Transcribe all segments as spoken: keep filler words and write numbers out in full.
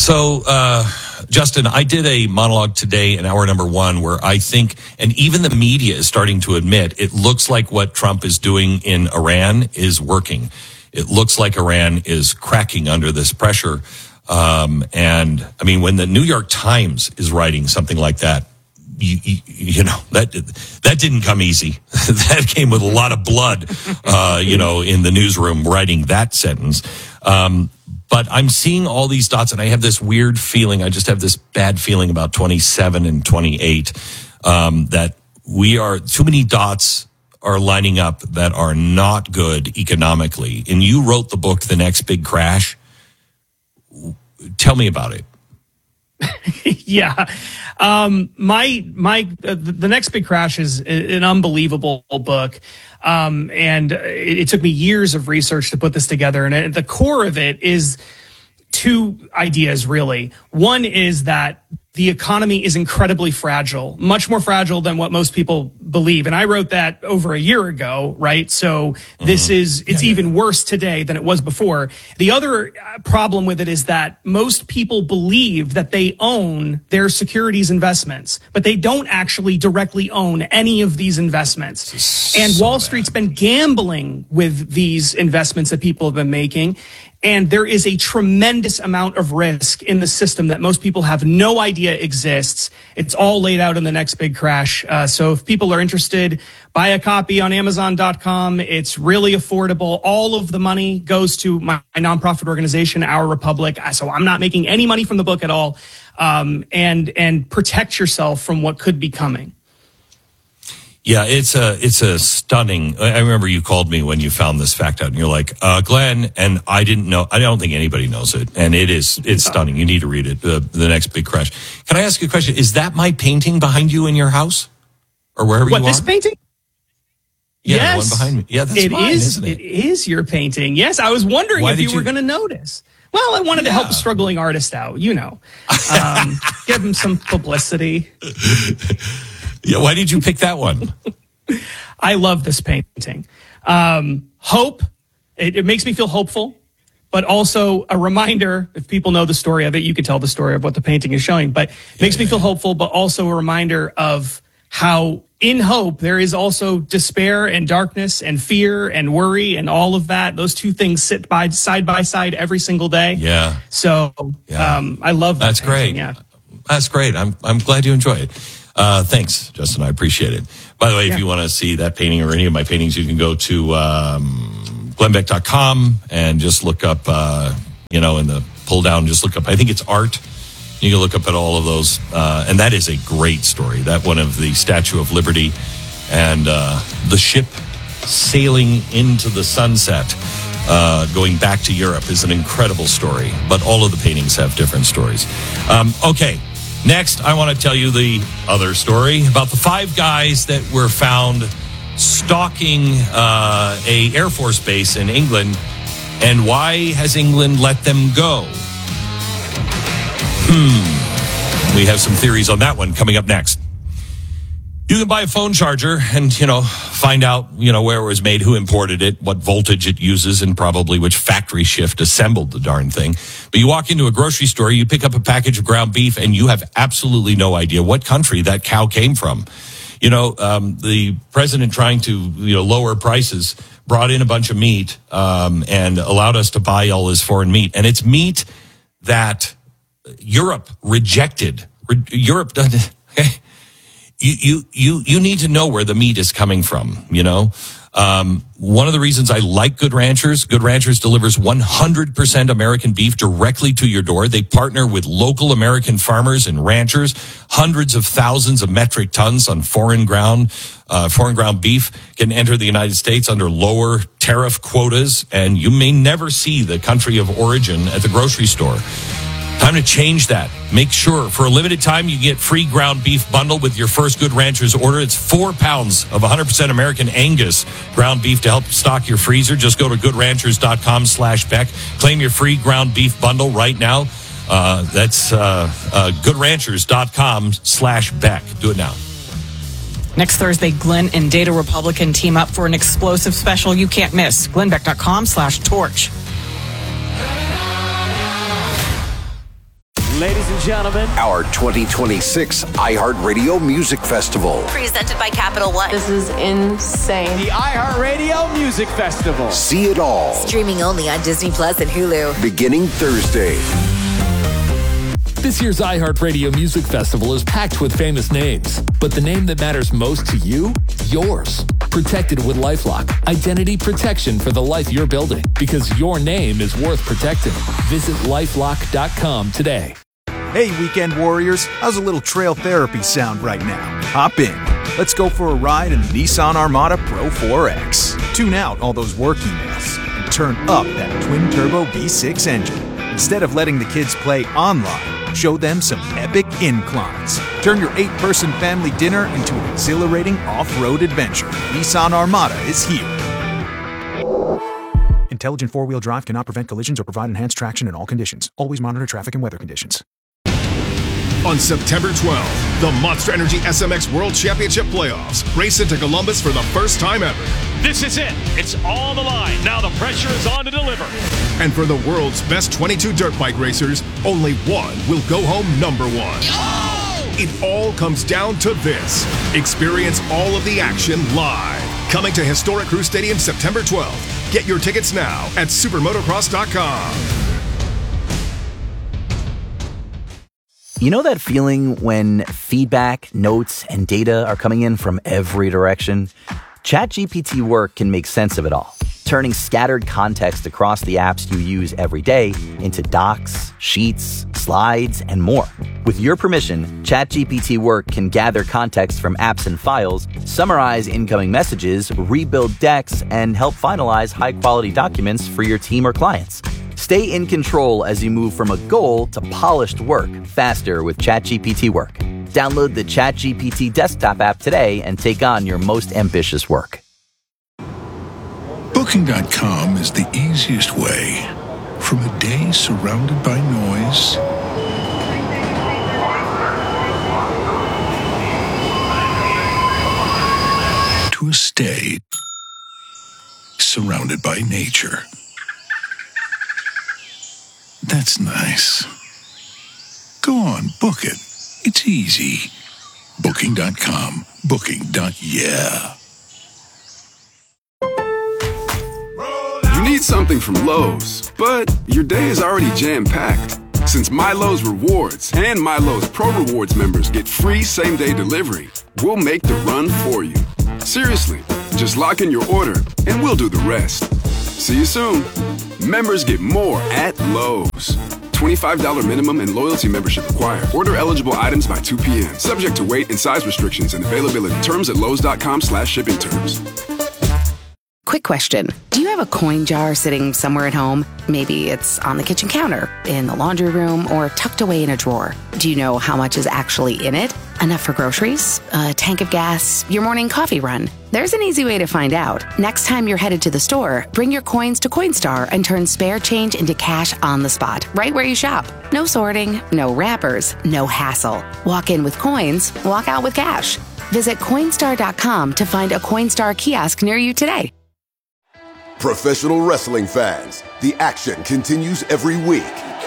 So, uh, Justin, I did a monologue today in hour number one where I think, and even the media is starting to admit, it looks like what Trump is doing in Iran is working. It looks like Iran is cracking under this pressure. Um, and I mean, when the New York Times is writing something like that, you, you, you know, that, that didn't come easy. That came with a lot of blood, uh, you know, in the newsroom writing that sentence. Um, But I'm seeing all these dots, and I have this weird feeling. I just have this bad feeling about twenty-seven and twenty-eight, um, that we are, too many dots are lining up that are not good economically. And you wrote the book, The Next Big Crash. Tell me about it. yeah. Um, my, my, uh, the Next Big Crash is an unbelievable book. Um, and it, it took me years of research to put this together. And at the core of it is two ideas, really. One is that the economy is incredibly fragile, much more fragile than what most people believe. And I wrote that over a year ago, right? So this mm-hmm. is, it's yeah, even yeah. worse today than it was before. The other problem with it is that most people believe that they own their securities investments, but they don't actually directly own any of these investments. And so Wall Street's bad. been gambling with these investments that people have been making. And there is a tremendous amount of risk in the system that most people have no idea exists. It's all laid out in The Next Big Crash. Uh, so if people are interested, buy a copy on Amazon dot com. It's really affordable. All of the money goes to my, my nonprofit organization, Our Republic. So I'm not making any money from the book at all. Um, and and protect yourself from what could be coming. Yeah, it's a it's a stunning. I remember you called me when you found this fact out, and you're like, uh, Glenn, and I didn't know. I don't think anybody knows it, and it is it's stunning. You need to read it. The, the Next Big Crash. Can I ask you a question? Is that my painting behind you in your house, or wherever what, you are? What, this painting? Yeah, yes, the one behind me. Yeah, that's it mine, is. isn't it? It is your painting. Yes, I was wondering Why if you, you were going to notice. Well, I wanted yeah. to help a struggling artist out. You know, um, give him some publicity. Yeah, why did you pick that one? I love this painting. Um, hope, it, it makes me feel hopeful, but also a reminder, if people know the story of it, you can tell the story of what the painting is showing, but it yeah, makes me feel hopeful, but also a reminder of how in hope there is also despair and darkness and fear and worry and all of that. Those two things sit by side by side every single day. Yeah. So yeah. Um, I love that. That's painting. great. Yeah. That's great. I'm I'm glad you enjoy it. Uh, thanks, Justin. I appreciate it. By the way, yeah. if you want to see that painting or any of my paintings, you can go to um, glenn beck dot com and just look up, uh, you know, in the pull down, just look up, I think it's art. You can look up at all of those. Uh, and that is a great story. That one of the Statue of Liberty and uh, the ship sailing into the sunset, uh, going back to Europe is an incredible story. But all of the paintings have different stories. Um, okay. Next, I want to tell you the other story about the five guys that were found stalking uh, a Air Force base in England, and why has England let them go? Hmm. We have some theories on that one coming up next. You can buy a phone charger and, you know, find out, you know, where it was made, who imported it, what voltage it uses, and probably which factory shift assembled the darn thing. But you walk into a grocery store, you pick up a package of ground beef, and you have absolutely no idea what country that cow came from. You know, um, the president trying to, you know, lower prices brought in a bunch of meat um, and allowed us to buy all this foreign meat. And it's meat that Europe rejected. Re- Europe doesn't... You, you, you, you need to know where the meat is coming from, you know? Um, one of the reasons I like Good Ranchers, Good Ranchers delivers one hundred percent American beef directly to your door. They partner with local American farmers and ranchers. Hundreds of thousands of metric tons on foreign ground, uh, foreign ground beef can enter the United States under lower tariff quotas, and you may never see the country of origin at the grocery store. Time to change that. Make sure for a limited time you get free ground beef bundle with your first Good Ranchers order. It's four pounds of one hundred percent American Angus ground beef to help stock your freezer. Just go to good ranchers dot com slash Beck. Claim your free ground beef bundle right now. Uh, that's uh, uh, good ranchers dot com slash Beck. Do it now. Next Thursday, Glenn and Data Republican team up for an explosive special you can't miss. glenn beck dot com slash torch. Ladies and gentlemen, our twenty twenty-six iHeartRadio Music Festival. Presented by Capital One. This is insane. the iHeartRadio Music Festival. See it all. Streaming only on Disney Plus and Hulu. Beginning Thursday. This year's iHeartRadio Music Festival is packed with famous names, but the name that matters most to you? Yours. Protected with LifeLock. Identity protection for the life you're building, because your name is worth protecting. Visit lifelock dot com today. Hey, weekend warriors, how's a little trail therapy sound right now? Hop in. Let's go for a ride in the Nissan Armada Pro four X. Tune out all those work emails and turn up that twin-turbo V six engine. Instead of letting the kids play online, show them some epic inclines. Turn your eight-person family dinner into an exhilarating off-road adventure. Nissan Armada is here. Intelligent four-wheel drive cannot prevent collisions or provide enhanced traction in all conditions. Always monitor traffic and weather conditions. On September twelfth, the Monster Energy S M X World Championship Playoffs race into Columbus for the first time ever. This is it. It's all on the line. Now the pressure is on to deliver. And for the world's best twenty-two dirt bike racers, only one will go home number one. Oh! It all comes down to this. Experience all of the action live. Coming to historic Crew Stadium September twelfth. Get your tickets now at supermotocross dot com. You know that feeling when feedback, notes, and data are coming in from every direction? ChatGPT Work can make sense of it all, turning scattered context across the apps you use every day into docs, sheets, slides, and more. With your permission, ChatGPT Work can gather context from apps and files, summarize incoming messages, rebuild decks, and help finalize high-quality documents for your team or clients. Stay in control as you move from a goal to polished work faster with ChatGPT Work. Download the ChatGPT desktop app today and take on your most ambitious work. Booking dot com is the easiest way. From a day surrounded by noise to a stay surrounded by nature. That's nice. Go on, book it. It's easy. Booking dot com. Booking. Yeah. You need something from Lowe's, but your day is already jam-packed. Since MyLowe's Rewards and MyLowe's Pro Rewards members get free same-day delivery, we'll make the run for you. Seriously, just lock in your order and we'll do the rest. See you soon. Members get more at Lowe's. twenty-five dollars minimum and loyalty membership required. Order eligible items by two p.m. Subject to weight and size restrictions and availability. Terms at lowes dot com slash shipping terms. Quick question. Do you have a coin jar sitting somewhere at home? Maybe it's on the kitchen counter, in the laundry room, or tucked away in a drawer. Do you know how much is actually in it? Enough for groceries? A tank of gas? Your morning coffee run? There's an easy way to find out. Next time you're headed to the store, bring your coins to Coinstar and turn spare change into cash on the spot, right where you shop. No sorting, no wrappers, no hassle. Walk in with coins, walk out with cash. Visit Coinstar dot com to find a Coinstar kiosk near you today. Professional wrestling fans, the action continues every week.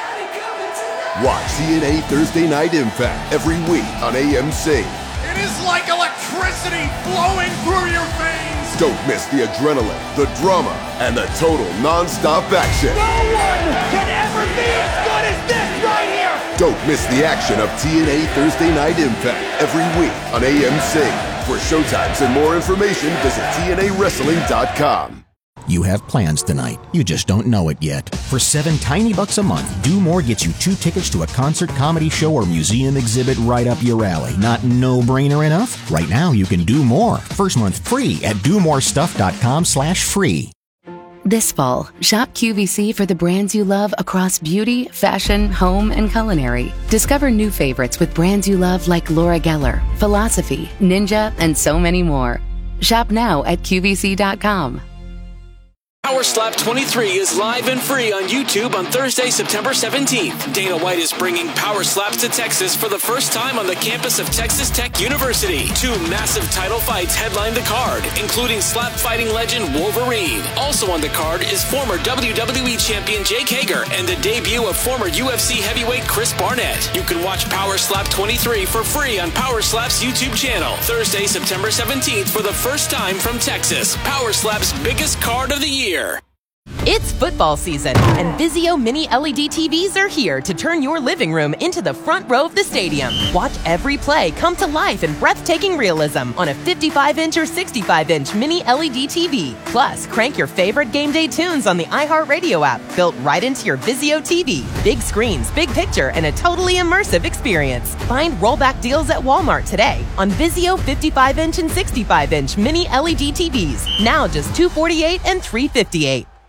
Watch T N A Thursday Night Impact every week on A M C. It is like electricity flowing through your veins. Don't miss the adrenaline, the drama, and the total non-stop action. No one can ever be as good as this right here. Don't miss the action of T N A Thursday Night Impact every week on A M C. For showtimes and more information, visit T N A wrestling dot com. You have plans tonight. You just don't know it yet. For seven tiny bucks a month, Do More gets you two tickets to a concert, comedy show, or museum exhibit right up your alley. Not no-brainer enough? Right now, you can do more. First month free at do more stuff dot com slash free. This fall, shop Q V C for the brands you love across beauty, fashion, home, and culinary. Discover new favorites with brands you love like Laura Geller, Philosophy, Ninja, and so many more. Shop now at Q V C dot com. Power Slap twenty-three is live and free on YouTube on Thursday, September seventeenth. Dana White is bringing Power Slaps to Texas for the first time on the campus of Texas Tech University. Two massive title fights headline the card, including slap fighting legend Wolverine. Also on the card is former W W E champion Jake Hager and the debut of former U F C heavyweight Chris Barnett. You can watch Power Slap twenty-three for free on Power Slap's YouTube channel. Thursday, September seventeenth for the first time from Texas. Power Slap's biggest card of the year. It's football season, and Vizio Mini L E D T Vs are here to turn your living room into the front row of the stadium. Watch every play come to life in breathtaking realism on a fifty-five inch or sixty-five inch Mini L E D T V. Plus, crank your favorite game day tunes on the iHeartRadio app, built right into your Vizio T V. Big screens, big picture, and a totally immersive experience. Find rollback deals at Walmart today on Vizio fifty-five inch and sixty-five inch Mini L E D T Vs. Now just two hundred forty-eight dollars and three hundred fifty-eight dollars.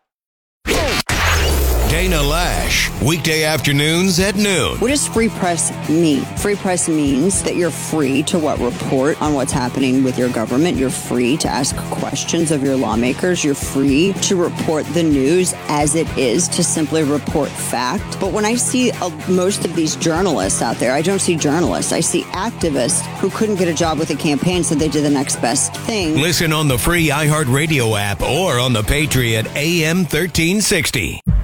Dana Lash, weekday afternoons at noon. What does free press mean? Free press means that you're free to what report on what's happening with your government. You're free to ask questions of your lawmakers. You're free to report the news as it is, to simply report fact. But when I see uh, most of these journalists out there, I don't see journalists. I see activists who couldn't get a job with a campaign, so they did the next best thing. Listen on the free iHeartRadio app or on the Patriot A M thirteen sixty.